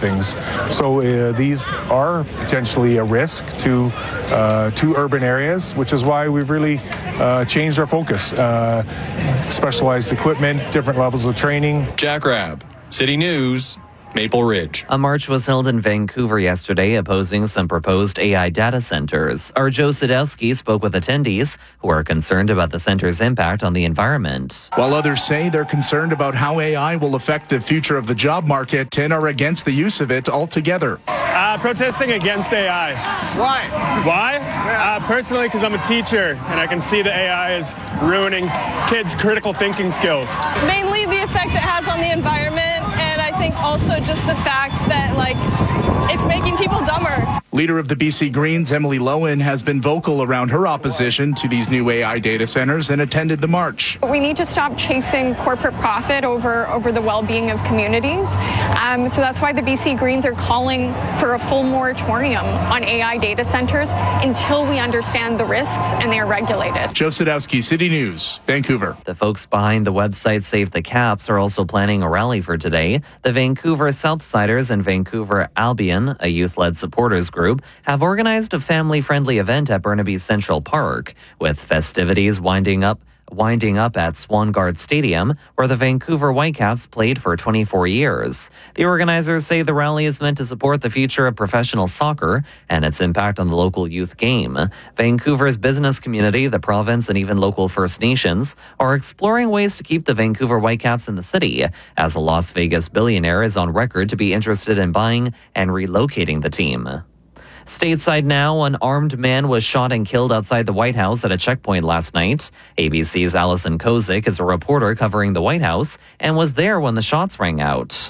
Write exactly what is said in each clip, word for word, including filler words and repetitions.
things. So uh, these are potentially a risk to uh, to urban areas, which is why we've really uh, changed our focus. Uh, specialized equipment, different levels of training. Jack Rabb, City News, Maple Ridge. A march was held in Vancouver yesterday opposing some proposed A I data centers. Our Joe Sadowski spoke with attendees who are concerned about the center's impact on the environment. While others say they're concerned about how A I will affect the future of the job market and are against the use of it altogether. Uh, protesting against A I. Why? Why? Uh, personally, because I'm a teacher and I can see that A I is ruining kids' critical thinking skills. Mainly the effect it has on the environment, and I think also just the fact that, like, it's making people dumber. Leader of the B C Greens, Emily Lowen, has been vocal around her opposition to these new A I data centers and attended the march. We need to stop chasing corporate profit over, over the well-being of communities. Um, so that's why the B C Greens are calling for a full moratorium on A I data centers until we understand the risks and they are regulated. Joe Sadowski, City News, Vancouver. The folks behind the website Save the Caps are also planning a rally for today. The Vancouver Southsiders and Vancouver Albion, a youth-led supporters group, have organized a family-friendly event at Burnaby Central Park, with festivities winding up winding up at Swangard Stadium, where the Vancouver Whitecaps played for twenty-four years. The organizers say the rally is meant to support the future of professional soccer and its impact on the local youth game. Vancouver's business community, the province, and even local First Nations are exploring ways to keep the Vancouver Whitecaps in the city, as a Las Vegas billionaire is on record to be interested in buying and relocating the team. Stateside now, an armed man was shot and killed outside the White House at a checkpoint last night. A B C's Allison Kozik is a reporter covering the White House and was there when the shots rang out.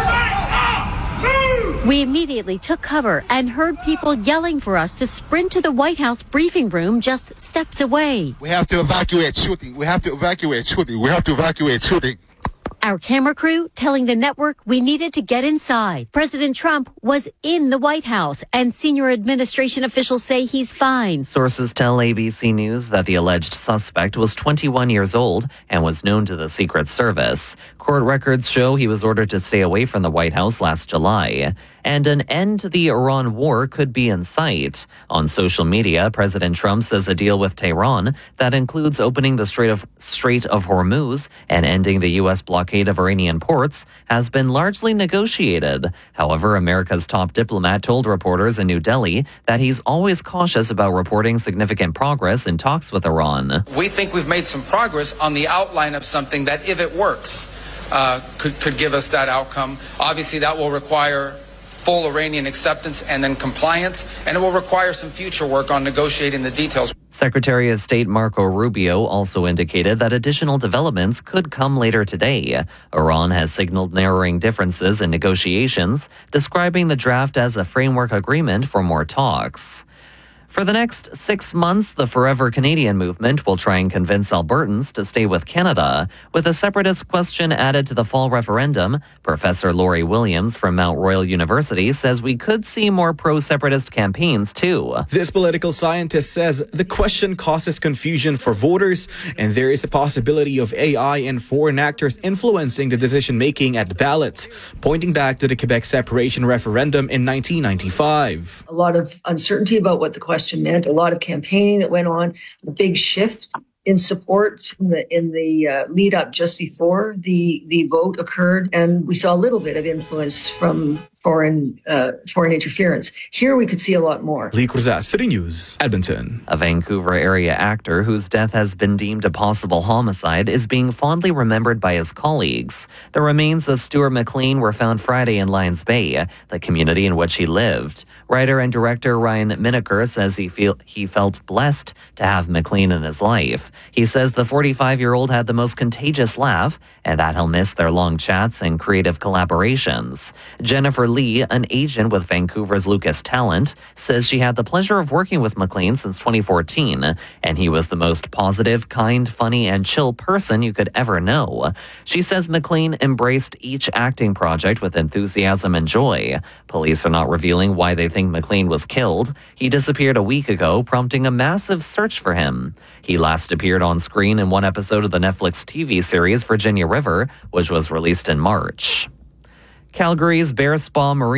We immediately took cover and heard people yelling for us to sprint to the White House briefing room just steps away. We have to evacuate shooting. We have to evacuate shooting. We have to evacuate shooting. Our camera crew telling the network we needed to get inside. President Trump was in the White House, and senior administration officials say he's fine. Sources tell A B C News that the alleged suspect was twenty-one years old and was known to the Secret Service. Court records show he was ordered to stay away from the White House last July. And an end to the Iran war could be in sight. On social media, President Trump says a deal with Tehran that includes opening the Strait of, Strait of Hormuz and ending the U S blockade of Iranian ports has been largely negotiated. However, America's top diplomat told reporters in New Delhi that he's always cautious about reporting significant progress in talks with Iran. We think we've made some progress on the outline of something that, if it works, uh, could, could give us that outcome. Obviously, that will require full Iranian acceptance and then compliance, and it will require some future work on negotiating the details. Secretary of State Marco Rubio also indicated that additional developments could come later today. Iran has signaled narrowing differences in negotiations, describing the draft as a framework agreement for more talks. For the next six months, the Forever Canadian movement will try and convince Albertans to stay with Canada. With a separatist question added to the fall referendum, Professor Laurie Williams from Mount Royal University says we could see more pro-separatist campaigns too. This political scientist says the question causes confusion for voters, and there is a possibility of A I and foreign actors influencing the decision-making at the ballot, pointing back to the Quebec separation referendum in nineteen ninety-five. A lot of uncertainty about what the question meant, a lot of campaigning that went on, a big shift in support in the, in the uh, lead up just before the, the vote occurred. And we saw a little bit of influence from foreign uh, foreign interference. Here we could see a lot more. Lee Cruzat, City News, Edmonton. A Vancouver area actor whose death has been deemed a possible homicide is being fondly remembered by his colleagues. The remains of Stuart McLean were found Friday in Lions Bay, the community in which he lived. Writer and director Ryan Miniker says he feel he felt blessed to have McLean in his life. He says the forty-five-year-old had the most contagious laugh and that he'll miss their long chats and creative collaborations. Jennifer Lee, an agent with Vancouver's Lucas Talent, says she had the pleasure of working with McLean since twenty fourteen, and he was the most positive, kind, funny, and chill person you could ever know. She says McLean embraced each acting project with enthusiasm and joy. Police are not revealing why they think McLean was killed. He disappeared a week ago, prompting a massive search for him. He last appeared on screen in one episode of the Netflix T V series Virginia River, which was released in March. Calgary's Bear Spa Marine